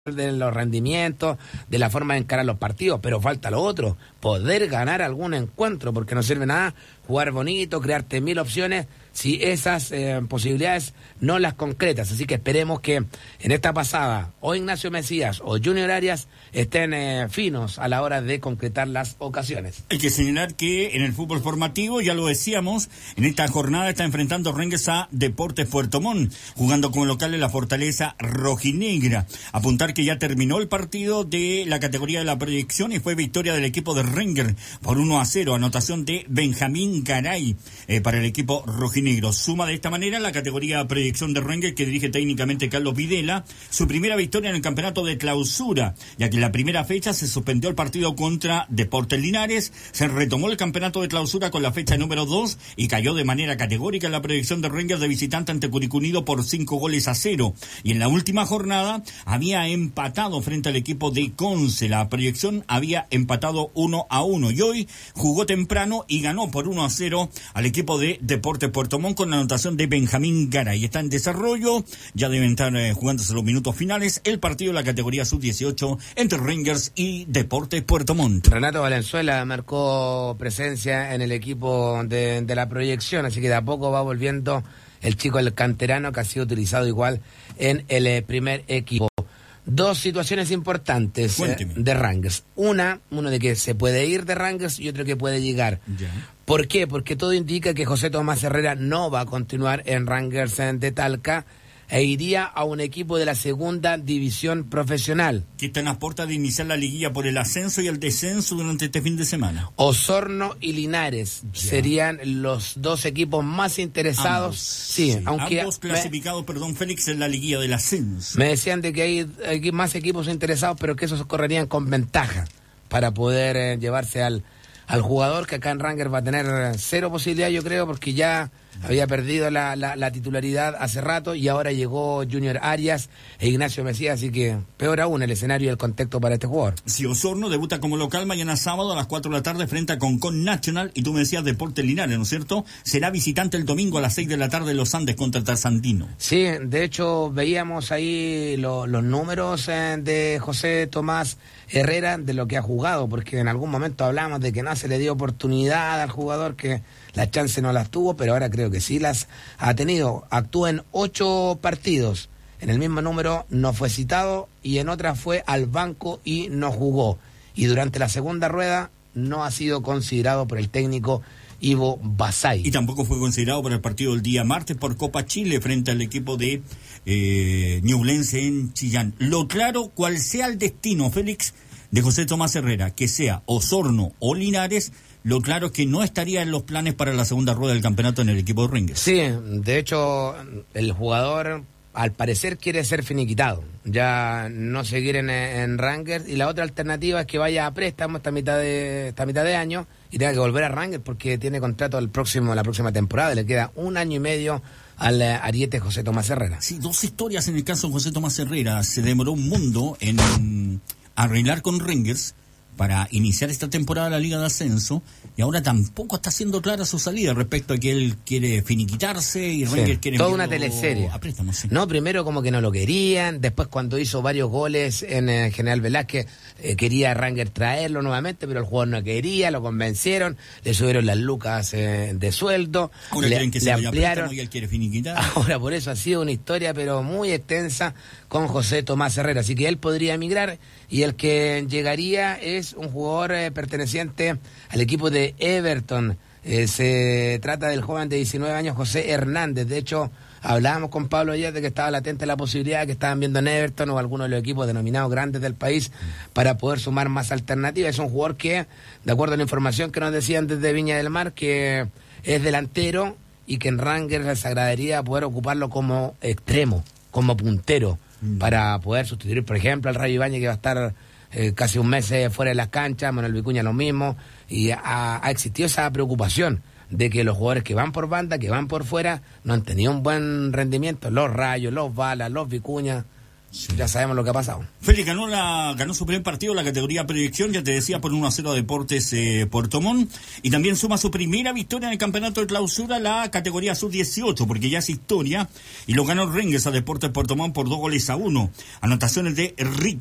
de los rendimientos, de la forma de encarar los partidos, pero falta lo otro, poder ganar algún encuentro, porque no sirve nada jugar bonito, crearte 1000 opciones, si esas posibilidades no las concretas. Así que esperemos que en esta pasada, o Ignacio Mesías o Junior Arias estén finos a la hora de concretar las ocasiones. Hay que señalar que en el fútbol formativo, ya lo decíamos, en esta jornada está enfrentando Rangers a Deportes Puerto Montt, jugando como local en la Fortaleza Rojinegra. Apuntar que ya terminó el partido de la categoría de la proyección y fue victoria del equipo de Rangers por 1-0, anotación de Benjamín Garay para el equipo rojinegro. Suma de esta manera la categoría proyección de Rangers, que dirige técnicamente Carlos Videla, su primera victoria en el campeonato de clausura, ya que en la primera fecha se suspendió el partido contra Deportes Linares, se retomó el campeonato de clausura con la fecha número 2 y cayó de manera categórica en la proyección de Rangers de visitante ante Curicó Unido por 5-0. Y en la última jornada había empatado frente al equipo de Conce. La proyección había empatado 1-1 y hoy jugó temprano y ganó por 1-0 al equipo de Deportes Puerto Montt con la anotación de Benjamín Garay. Está en desarrollo, ya deben estar jugándose los minutos finales el partido de la categoría sub-18 entre Rangers y Deportes Puerto Montt. Renato Valenzuela marcó presencia en el equipo de la proyección, así que de a poco va volviendo el chico, el canterano, que ha sido utilizado igual en el primer equipo. Dos situaciones importantes de Rangers. Uno de que se puede ir de Rangers y otro que puede llegar. Ya. ¿Por qué? Porque todo indica que José Tomás Herrera no va a continuar en Rangers de Talca e iría a un equipo de la segunda división profesional. Que está en las puertas de iniciar la liguilla por el ascenso y el descenso durante este fin de semana. Osorno y Linares serían los dos equipos más interesados. Sí, aunque ambos clasificados, Félix, en la liguilla del ascenso. Me decían de que hay más equipos interesados, pero que esos correrían con ventaja para poder llevarse al jugador, que acá en Rangers va a tener cero posibilidad, yo creo, porque ya había perdido la titularidad hace rato y ahora llegó Junior Arias e Ignacio Mesías, así que peor aún el escenario y el contexto para este jugador. Si Osorno debuta como local mañana sábado a las 4 de la tarde frente a Concón Nacional, y tú me decías Deportes Linares, ¿no es cierto? Será visitante el domingo a las 6 de la tarde en Los Andes contra Tarzandino. Sí, de hecho veíamos ahí los números de José Tomás Herrera, de lo que ha jugado, porque en algún momento hablamos de que no se le dio oportunidad al jugador, que la chance no las tuvo, pero ahora creo que sí las ha tenido. Actuó en 8 partidos, en el mismo número no fue citado y en otra fue al banco y no jugó. Y durante la segunda rueda no ha sido considerado por el técnico Ivo Basay. Y tampoco fue considerado para el partido del día martes por Copa Chile frente al equipo de Ñublense en Chillán. Lo claro, cual sea el destino, Félix, de José Tomás Herrera, que sea Osorno o Linares, lo claro es que no estaría en los planes para la segunda rueda del campeonato en el equipo de Rangers. Sí, de hecho, el jugador al parecer quiere ser finiquitado, ya no seguir en Rangers, y la otra alternativa es que vaya a préstamo esta mitad de año y tenga que volver a Rangers porque tiene contrato la próxima temporada, le queda 1 año y medio al ariete José Tomás Herrera. Sí, dos historias en el caso de José Tomás Herrera. Se demoró un mundo en arreglar con Rangers para iniciar esta temporada de la Liga de Ascenso, y ahora tampoco está siendo clara su salida respecto a que él quiere finiquitarse y Rangers quiere toda una teleserie a préstamo, sí. No, primero como que no lo querían, después cuando hizo varios goles en General Velázquez quería Rangers traerlo nuevamente, pero el jugador no quería, lo convencieron, le subieron las lucas de sueldo, ahora quieren que se vaya ampliaron, a préstamo y él quiere finiquitar. Ahora por eso ha sido una historia pero muy extensa con José Tomás Herrera, así que él podría emigrar y el que llegaría es un jugador perteneciente al equipo de Everton. Se trata del joven de 19 años José Hernández. De hecho, hablábamos con Pablo ayer de que estaba latente la posibilidad que estaban viendo en Everton o algunos de los equipos denominados grandes del país para poder sumar más alternativas. Es un jugador que, de acuerdo a la información que nos decían desde Viña del Mar, que es delantero y que en Rangers les agradaría poder ocuparlo como extremo, como puntero, para poder sustituir, por ejemplo, al Rayo Ibáñez, que va a estar casi un mes fuera de las canchas, Manuel Vicuña lo mismo, y ha existido esa preocupación de que los jugadores que van por banda, que van por fuera, no han tenido un buen rendimiento, los Rayos, los Balas, los Vicuña, Sí. Ya sabemos lo que ha pasado. Félix ganó su primer partido en la categoría proyección, ya te decía, por 1-0 a Deportes Puerto Montt, y también suma su primera victoria en el campeonato de clausura, la categoría sub-18, porque ya es historia, y lo ganó Rengues a Deportes Puerto Montt por 2-1. Anotaciones de Ricky